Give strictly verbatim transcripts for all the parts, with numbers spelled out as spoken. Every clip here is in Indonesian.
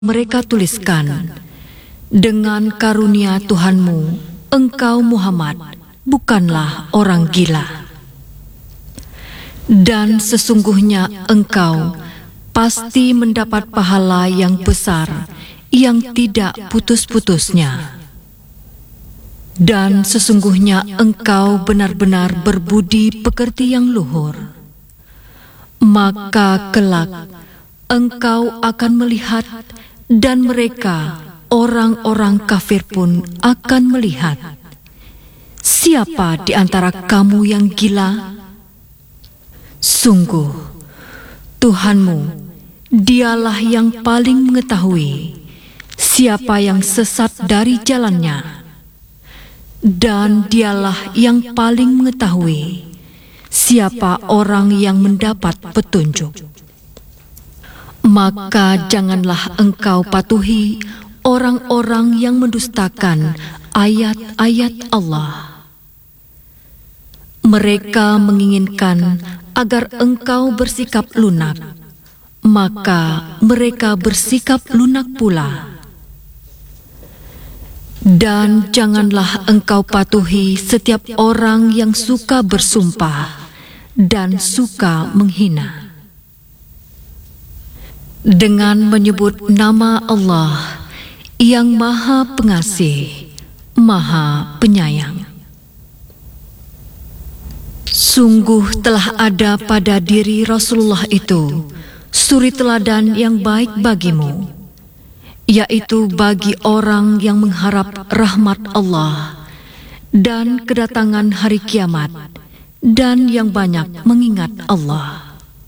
mereka tuliskan, dengan karunia Tuhanmu, engkau Muhammad bukanlah orang gila. Dan sesungguhnya engkau pasti mendapat pahala yang besar yang tidak putus-putusnya. Dan sesungguhnya engkau benar-benar berbudi pekerti yang luhur. Maka kelak engkau akan melihat, dan mereka orang-orang kafir pun akan melihat, siapa di antara kamu yang gila? Sungguh, Tuhanmu, dialah yang paling mengetahui siapa yang sesat dari jalannya, dan dialah yang paling mengetahui siapa orang yang mendapat petunjuk. Maka janganlah engkau patuhi orang-orang yang mendustakan ayat-ayat Allah. Mereka menginginkan agar engkau bersikap lunak, maka mereka bersikap lunak pula. Dan janganlah engkau patuhi setiap orang yang suka bersumpah dan suka menghina. Dengan menyebut nama Allah yang Maha Pengasih, Maha Penyayang. Sungguh telah ada pada diri Rasulullah itu suri teladan yang baik bagimu, yaitu bagi orang yang mengharap rahmat Allah dan kedatangan hari kiamat, dan yang banyak mengingat Allah.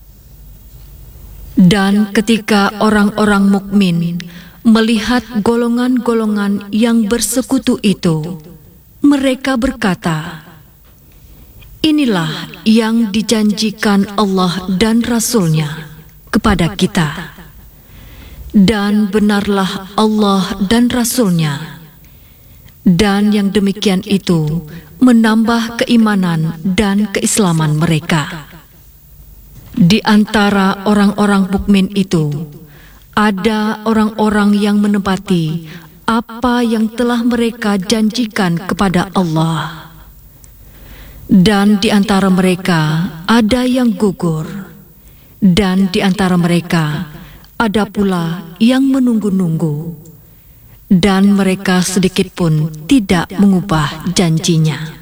Dan ketika orang-orang mukmin melihat golongan-golongan yang bersekutu itu, mereka berkata, inilah yang dijanjikan Allah dan Rasul-Nya kepada kita. Dan benarlah Allah dan Rasul-Nya. Dan yang demikian itu menambah keimanan dan keislaman mereka. Di antara orang-orang mukmin itu, ada orang-orang yang menepati apa yang telah mereka janjikan kepada Allah. Dan di antara mereka ada yang gugur. Dan di antara mereka ada pula yang menunggu-nunggu. Dan mereka sedikit pun tidak mengubah janjinya.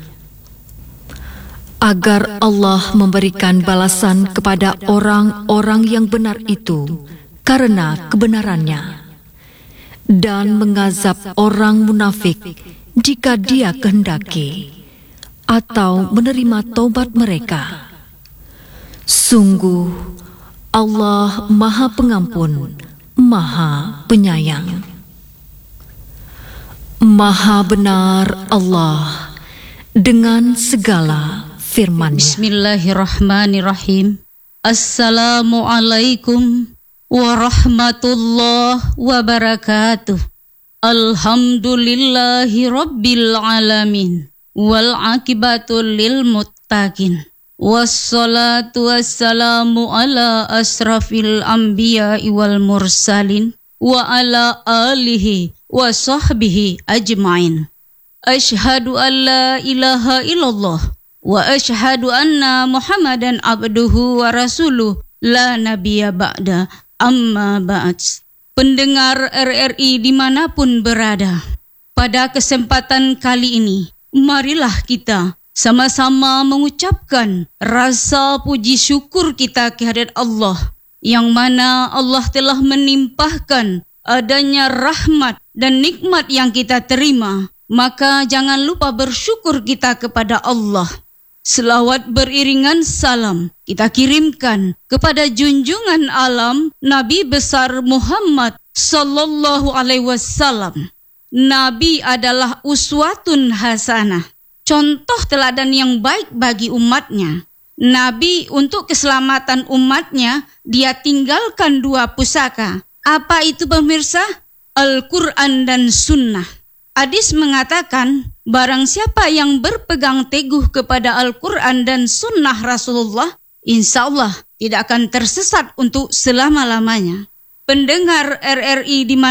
Agar Allah memberikan balasan kepada orang-orang yang benar itu karena kebenarannya, dan mengazab orang munafik jika Dia kehendaki, atau menerima taubat mereka. Sungguh Allah Maha Pengampun, Maha Penyayang. Maha benar Allah dengan segala firman-Nya. Bismillahirrahmanirrahim. Assalamualaikum warahmatullahi wabarakatuh. Alhamdulillahi rabbil alamin. Wal akibatul lil muttaqin. Wassalatu wassalamu ala asrafil anbiya'i wal mursalin wa ala alihi wa sahbihi ajma'in. Ashhadu an la ilaha illallah wa ashhadu anna Muhammadan abduhu wa rasuluh la nabiyya ba'da, amma ba'd. Pendengar R R I dimanapun berada, pada kesempatan kali ini, marilah kita sama-sama mengucapkan rasa puji syukur kita kehadirat Allah, yang mana Allah telah menimpahkan adanya rahmat dan nikmat yang kita terima. Maka jangan lupa bersyukur kita kepada Allah. Selawat beriringan salam kita kirimkan kepada junjungan alam Nabi besar Muhammad sallallahu alaihi wasallam. Nabi adalah uswatun hasanah, contoh teladan yang baik bagi umatnya. Nabi untuk keselamatan umatnya, dia tinggalkan dua pusaka. Apa itu pemirsa? Al-Quran dan Sunnah. Hadis mengatakan, barang siapa yang berpegang teguh kepada Al-Quran dan Sunnah Rasulullah, insya Allah tidak akan tersesat untuk selama-lamanya. Pendengar R R I di